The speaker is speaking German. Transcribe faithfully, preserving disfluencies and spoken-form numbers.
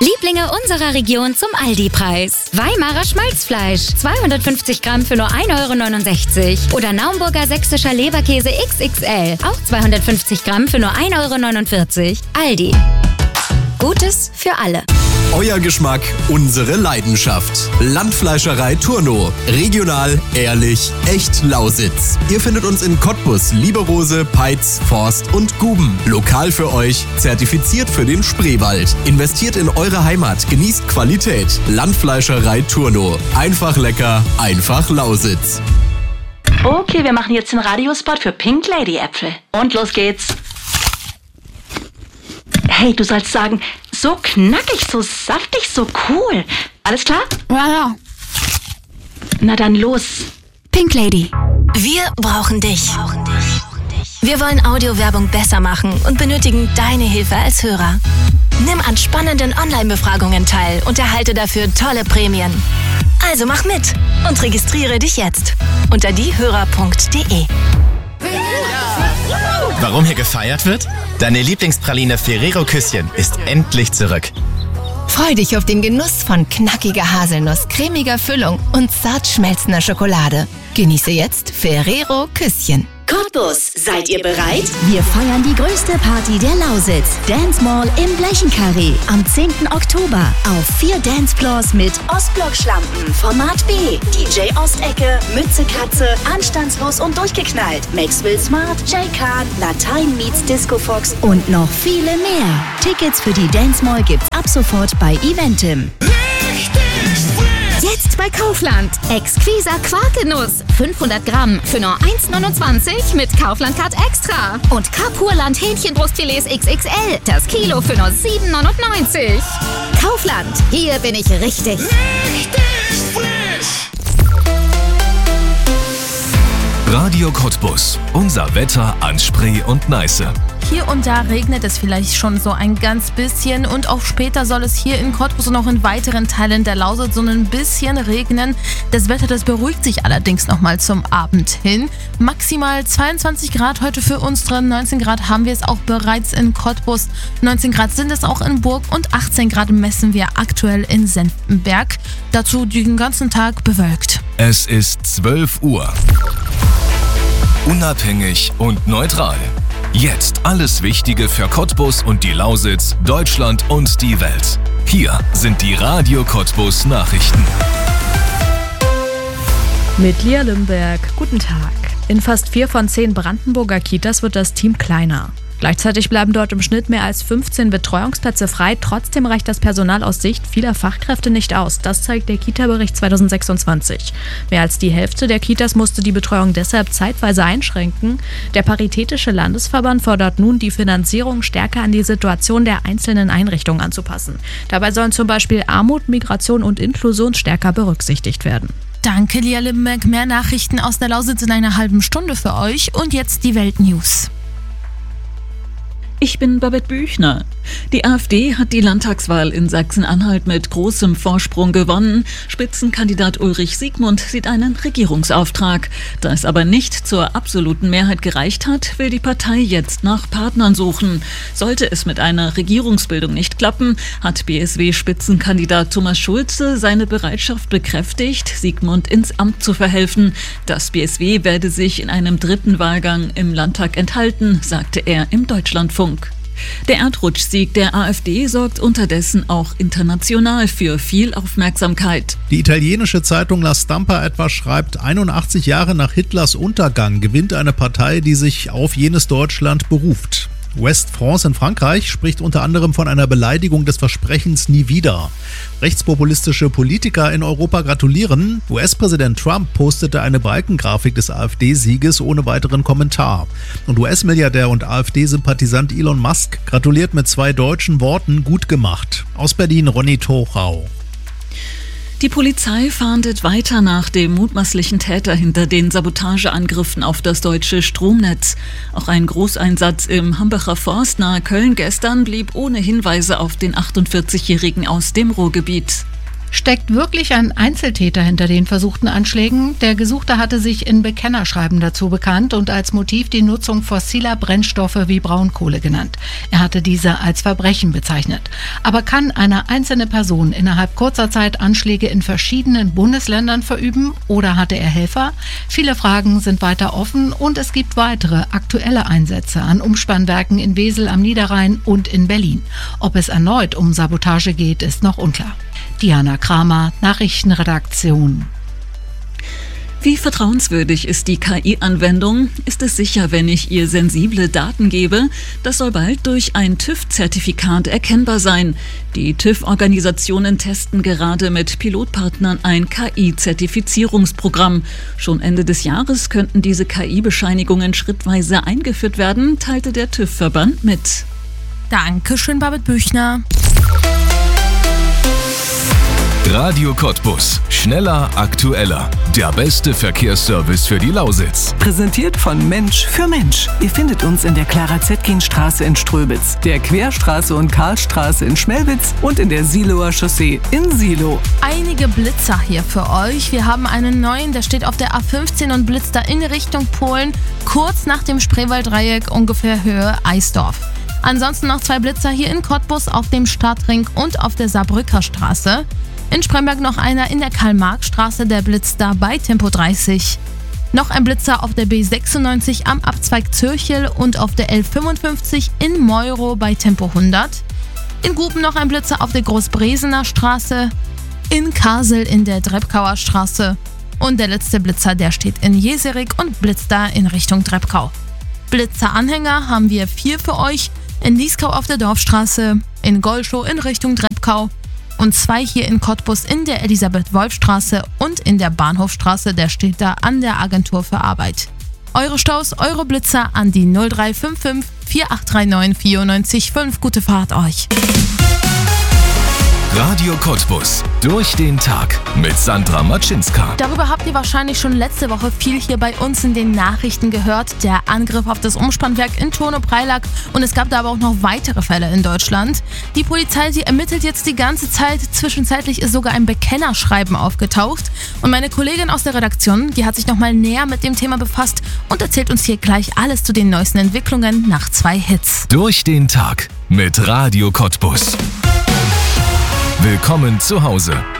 Lieblinge unserer Region zum Aldi-Preis. Weimarer Schmalzfleisch, zweihundertfünfzig Gramm für nur ein Euro neunundsechzig. Oder Naumburger sächsischer Leberkäse X X L, auch zweihundertfünfzig Gramm für nur ein Euro neunundvierzig. Aldi. Gutes für alle. Euer Geschmack, unsere Leidenschaft. Landfleischerei Turno. Regional, ehrlich, echt Lausitz. Ihr findet uns in Cottbus, Lieberose, Peitz, Forst und Guben. Lokal für euch, zertifiziert für den Spreewald. Investiert in eure Heimat, genießt Qualität. Landfleischerei Turno. Einfach lecker, einfach Lausitz. Okay, wir machen jetzt den Radiospot für Pink Lady Äpfel. Und los geht's. Hey, du sollst sagen, so knackig, so saftig, so cool. Alles klar? Ja, ja. Na dann los. Pink Lady. Wir brauchen dich. Wir wollen Audiowerbung besser machen und benötigen deine Hilfe als Hörer. Nimm an spannenden Online-Befragungen teil und erhalte dafür tolle Prämien. Also mach mit und registriere dich jetzt unter diehörer punkt de. Warum hier gefeiert wird? Deine Lieblingspraline Ferrero Küsschen ist endlich zurück. Freu dich auf den Genuss von knackiger Haselnuss, cremiger Füllung und zart schmelzender Schokolade. Genieße jetzt Ferrero Küsschen. Cottbus, seid ihr bereit? Wir feiern die größte Party der Lausitz. Dance Mall im Blechenkarree am zehnten Oktober. Auf vier Dancefloors mit Ostblock-Schlampen, Format B, D J Ostecke, Mütze Katze, Anstandslos und durchgeknallt, Maxwell Smart, Jay Kahn, Latein meets Disco Fox und noch viele mehr. Tickets für die Dance Mall gibt's ab sofort bei Eventim. Jetzt bei Kaufland. Exquiser Quarkenuss. fünfhundert Gramm für nur eins neunundzwanzig mit Kaufland-Card Extra. Und Kapurland Hähnchenbrustfilets X X L. Das Kilo für nur sieben neunundneunzig. Kaufland. Hier bin ich richtig. Richtig frisch. Radio Cottbus. Unser Wetter an Spree und Neiße. Hier und da regnet es vielleicht schon so ein ganz bisschen und auch später soll es hier in Cottbus und auch in weiteren Teilen der Lausitz so ein bisschen regnen. Das Wetter, das beruhigt sich allerdings nochmal zum Abend hin. Maximal zweiundzwanzig Grad heute für uns drin, neunzehn Grad haben wir es auch bereits in Cottbus, neunzehn Grad sind es auch in Burg und achtzehn Grad messen wir aktuell in Senftenberg. Dazu den ganzen Tag bewölkt. Es ist zwölf Uhr. Unabhängig und neutral. Jetzt alles Wichtige für Cottbus und die Lausitz, Deutschland und die Welt. Hier sind die Radio Cottbus Nachrichten. Mit Lia Limberg. Guten Tag. In fast vier von zehn Brandenburger Kitas wird das Team kleiner. Gleichzeitig bleiben dort im Schnitt mehr als fünfzehn Betreuungsplätze frei. Trotzdem reicht das Personal aus Sicht vieler Fachkräfte nicht aus. Das zeigt der Kita-Bericht zweitausendsechsundzwanzig. Mehr als die Hälfte der Kitas musste die Betreuung deshalb zeitweise einschränken. Der Paritätische Landesverband fordert nun, die Finanzierung stärker an die Situation der einzelnen Einrichtungen anzupassen. Dabei sollen zum Beispiel Armut, Migration und Inklusion stärker berücksichtigt werden. Danke, Lia Limberg. Mehr Nachrichten aus der Lausitz in einer halben Stunde für euch. Und jetzt die Weltnews. Ich bin Babette Büchner. Die AfD hat die Landtagswahl in Sachsen-Anhalt mit großem Vorsprung gewonnen. Spitzenkandidat Ulrich Siegmund sieht einen Regierungsauftrag. Da es aber nicht zur absoluten Mehrheit gereicht hat, will die Partei jetzt nach Partnern suchen. Sollte es mit einer Regierungsbildung nicht klappen, hat B S W-Spitzenkandidat Thomas Schulze seine Bereitschaft bekräftigt, Siegmund ins Amt zu verhelfen. Das B S W werde sich in einem dritten Wahlgang im Landtag enthalten, sagte er im Deutschlandfunk. Der Erdrutschsieg der AfD sorgt unterdessen auch international für viel Aufmerksamkeit. Die italienische Zeitung La Stampa etwa schreibt, einundachtzig Jahre nach Hitlers Untergang gewinnt eine Partei, die sich auf jenes Deutschland beruft. West France in Frankreich spricht unter anderem von einer Beleidigung des Versprechens nie wieder. Rechtspopulistische Politiker in Europa gratulieren. U S-Präsident Trump postete eine Balkengrafik des AfD-Sieges ohne weiteren Kommentar. Und U S-Milliardär und AfD-Sympathisant Elon Musk gratuliert mit zwei deutschen Worten: gut gemacht. Aus Berlin Ronny Tochau. Die Polizei fahndet weiter nach dem mutmaßlichen Täter hinter den Sabotageangriffen auf das deutsche Stromnetz. Auch ein Großeinsatz im Hambacher Forst nahe Köln gestern blieb ohne Hinweise auf den achtundvierzigjährigen aus dem Ruhrgebiet. Steckt wirklich ein Einzeltäter hinter den versuchten Anschlägen? Der Gesuchte hatte sich in Bekennerschreiben dazu bekannt und als Motiv die Nutzung fossiler Brennstoffe wie Braunkohle genannt. Er hatte diese als Verbrechen bezeichnet. Aber kann eine einzelne Person innerhalb kurzer Zeit Anschläge in verschiedenen Bundesländern verüben oder hatte er Helfer? Viele Fragen sind weiter offen und es gibt weitere aktuelle Einsätze an Umspannwerken in Wesel am Niederrhein und in Berlin. Ob es erneut um Sabotage geht, ist noch unklar. Diana Kramer, Nachrichtenredaktion. Wie vertrauenswürdig ist die K I-Anwendung? Ist es sicher, wenn ich ihr sensible Daten gebe? Das soll bald durch ein TÜV-Zertifikat erkennbar sein. Die TÜV-Organisationen testen gerade mit Pilotpartnern ein K I-Zertifizierungsprogramm. Schon Ende des Jahres könnten diese K I-Bescheinigungen schrittweise eingeführt werden, teilte der TÜV-Verband mit. Dankeschön, Babette Büchner. Radio Cottbus. Schneller, aktueller. Der beste Verkehrsservice für die Lausitz. Präsentiert von Mensch für Mensch. Ihr findet uns in der Clara-Zetkin-Straße in Ströbitz, der Querstraße und Karlstraße in Schmelwitz und in der Siloer Chaussee in Silo. Einige Blitzer hier für euch. Wir haben einen neuen, der steht auf der A fünfzehn und blitzt da in Richtung Polen, kurz nach dem Spreewalddreieck, ungefähr Höhe Eisdorf. Ansonsten noch zwei Blitzer hier in Cottbus auf dem Stadtring und auf der Saarbrücker Straße. In Spremberg noch einer in der Karl-Marx-Straße, der blitzt da bei Tempo dreißig. Noch ein Blitzer auf der B sechsundneunzig am Abzweig Zürchel und auf der L fünfundfünfzig in Meuro bei Tempo hundert. In Guben noch ein Blitzer auf der Großbresener Straße, in Karsel in der Drebkauer Straße und der letzte Blitzer, der steht in Jeserik und blitzt da in Richtung Drebkau. Blitzeranhänger haben wir vier für euch, in Dieskau auf der Dorfstraße, in Golschow in Richtung Drebkau und zwei hier in Cottbus in der Elisabeth-Wolf-Straße und in der Bahnhofstraße, der steht da an der Agentur für Arbeit. Eure Staus, eure Blitzer an die null drei fünf fünf vier acht drei neun vier neun fünf. Gute Fahrt euch. Radio Cottbus. Durch den Tag mit Sandra Matschinska. Darüber habt ihr wahrscheinlich schon letzte Woche viel hier bei uns in den Nachrichten gehört. Der Angriff auf das Umspannwerk in Turno-Preilack. Und es gab da aber auch noch weitere Fälle in Deutschland. Die Polizei, die ermittelt jetzt die ganze Zeit. Zwischenzeitlich ist sogar ein Bekennerschreiben aufgetaucht. Und meine Kollegin aus der Redaktion, die hat sich nochmal näher mit dem Thema befasst und erzählt uns hier gleich alles zu den neuesten Entwicklungen nach zwei Hits. Durch den Tag mit Radio Cottbus. Willkommen zu Hause.